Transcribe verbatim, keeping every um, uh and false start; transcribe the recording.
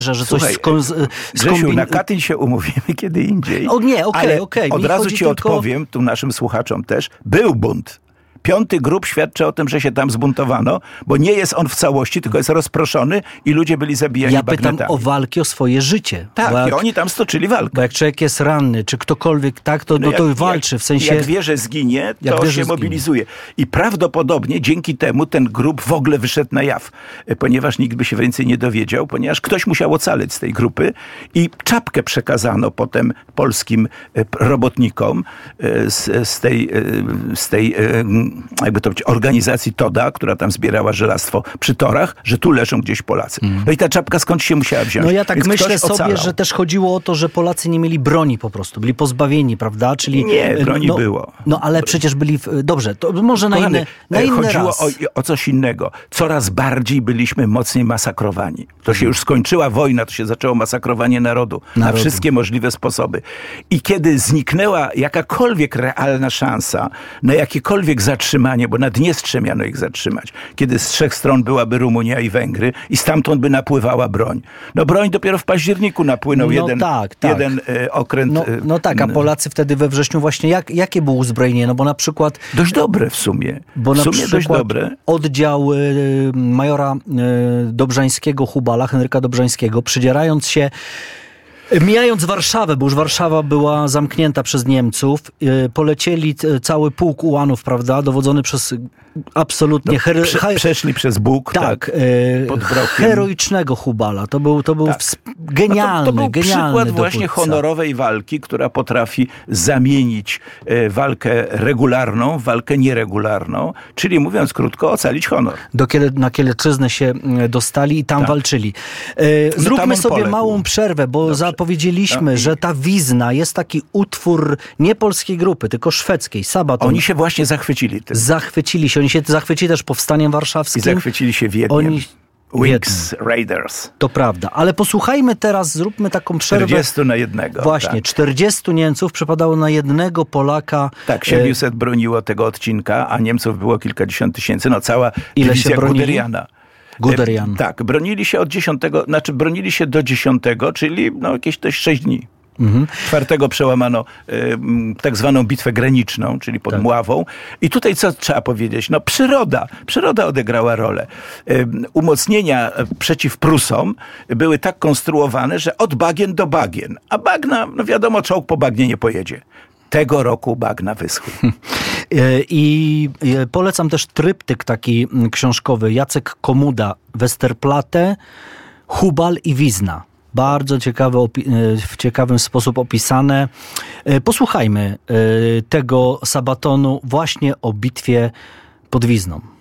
że, że Słuchaj, coś sko- z, Grzesiu, skombin... na Katyn się umówimy kiedy indziej. O nie, okej, ale okej. od Mi razu chodzi ci tylko... odpowiem, tu naszym słuchaczom też, był bunt. Piąty grup świadczy o tym, że się tam zbuntowano, bo nie jest on w całości, tylko jest rozproszony i ludzie byli zabijani Ja pytam bagnetami. o walki o swoje życie. Tak, jak, i oni tam stoczyli walkę. Bo jak człowiek jest ranny, czy ktokolwiek tak, to, no, jak, to walczy, w sensie... Jak wie, że zginie, Jak to wie, się że zginie. mobilizuje. I prawdopodobnie dzięki temu ten grup w ogóle wyszedł na jaw, ponieważ nikt by się więcej nie dowiedział, ponieważ ktoś musiał ocaleć z tej grupy i czapkę przekazano potem polskim robotnikom z, z tej, z tej jakby to powiedzieć, organizacji Toda, która tam zbierała żelastwo przy torach, że tu leżą gdzieś Polacy. Mm. No i ta czapka skąd się musiała wziąć? No ja tak Więc myślę sobie, ocalał. że też chodziło o to, że Polacy nie mieli broni po prostu, byli pozbawieni, prawda? Czyli, Nie, broni no, było. No ale przecież byli... W... Dobrze, to może na Kochany, inny, na inny chodziło raz. o, o coś innego. Coraz bardziej byliśmy mocniej masakrowani. To się już skończyła wojna, to się zaczęło masakrowanie narodu, Narodu. na wszystkie możliwe sposoby. I kiedy zniknęła jakakolwiek realna szansa na jakiekolwiek zatrzymanie, bo na Dniestrze miano ich zatrzymać, kiedy z trzech stron byłaby Rumunia i Węgry i stamtąd by napływała broń. No broń dopiero w październiku napłynął No jeden, tak, tak. jeden e, okręt. No, no tak, a Polacy wtedy we wrześniu właśnie, jak, jakie było uzbrojenie? No bo na przykład... Dość dobre w sumie. Bo w na sumie przykład dość dobre. oddział y, majora y, Dobrzańskiego, Hubala, Henryka Dobrzańskiego, przydzierając się, y, mijając Warszawę, bo już Warszawa była zamknięta przez Niemców, y, polecieli y, cały pułk ułanów, prawda, dowodzony przez absolutnie... No, Her- prze, ha- przeszli przez Bóg. tak, Tak, y, pod Brokiem. heroicznego Hubala. To był, to był Tak. ws- genialny, no to, to był genialny przykład właśnie dowódca. honorowej walki, która potrafi zamienić e, walkę regularną w walkę nieregularną, czyli mówiąc krótko, ocalić honor. Do Kiele, na Kielczyznę się y, dostali i tam Tak. walczyli. E, No zróbmy tam on sobie poległ. małą przerwę, bo Dobrze. zapowiedzieliśmy, No i- że ta Wizna jest taki utwór nie polskiej grupy, tylko szwedzkiej, Sabaton. Oni się właśnie zachwycili tym. Zachwycili się. Oni się zachwycili też powstaniem I warszawskim. zachwycili się Wiedniem. Oni... Wings Raiders. To prawda. Ale posłuchajmy teraz, zróbmy taką przerwę. czterdziestu na jednego. Właśnie, Tak, czterdziestu Niemców przypadało na jednego Polaka. tak siedemset broniło tego odcinka, a Niemców było kilkadziesiąt tysięcy. No cała Ile się dywizja bronili? Guderiana. Guderian. E, Tak, bronili się od dziesiątego, znaczy bronili się do dziesiątego, czyli no jakieś też sześć dni. Mhm. Czwartego przełamano y, tak zwaną bitwę graniczną, czyli pod Tak. Mławą. I tutaj co trzeba powiedzieć? No przyroda. Przyroda odegrała rolę. Y, umocnienia przeciw Prusom były tak konstruowane, że od bagien do bagien. A bagna, no wiadomo, czołg po bagnie nie pojedzie. Tego roku bagna wyschły. I polecam też tryptyk taki książkowy. Jacek Komuda, Westerplatte, Hubal i Wizna. Bardzo ciekawe, w ciekawym sposób opisane. Posłuchajmy tego Sabatonu właśnie o bitwie pod Wizną.